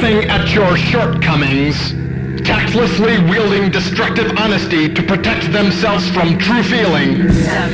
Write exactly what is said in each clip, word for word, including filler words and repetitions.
laughing at your shortcomings, tactlessly wielding destructive honesty to protect themselves from true feeling.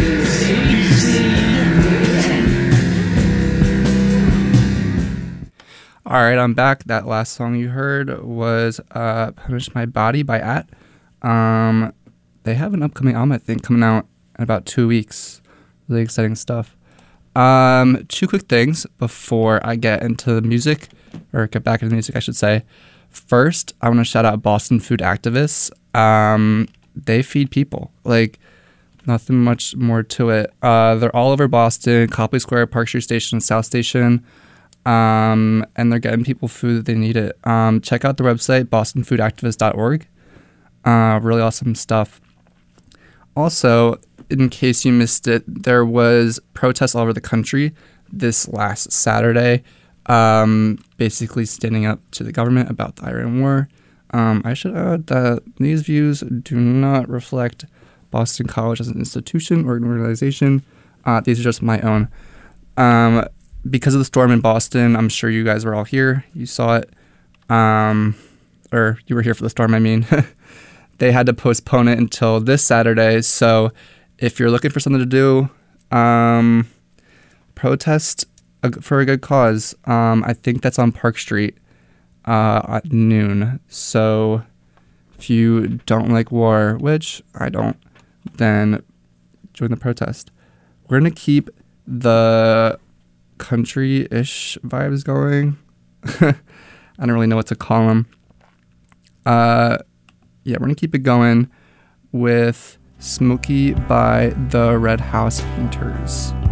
All right, I'm back. That last song you heard was uh, Punish My Body by At. Um, they have an upcoming album, I think, coming out in about two weeks. Really exciting stuff. Um, two quick things before I get into the music, or get back into the music, I should say. First, I want to shout out Boston Food Activists. Um, they feed people. Like, nothing much more to it. Uh, they're all over Boston, Copley Square, Park Street Station, South Station. Um, and they're getting people food that they need it. Um, check out the website, boston food activist dot org. Uh, really awesome stuff. Also, in case you missed it, there was protests all over the country this last Saturday, um, basically standing up to the government about the Iran war. Um, I should add that these views do not reflect Boston College as an institution or an organization. Uh, these are just my own. Um, because of the storm in Boston, I'm sure you guys were all here. You saw it. Um, or you were here for the storm, I mean. They had to postpone it until this Saturday. So if you're looking for something to do, um, protest for a good cause. Um, I think that's on Park Street uh, at noon. So if you don't like war, which I don't, then join the protest. We're going to keep the country-ish vibes going. I don't really know what to call them. Uh, yeah, we're going to keep it going with Smokey by the Red House Painters.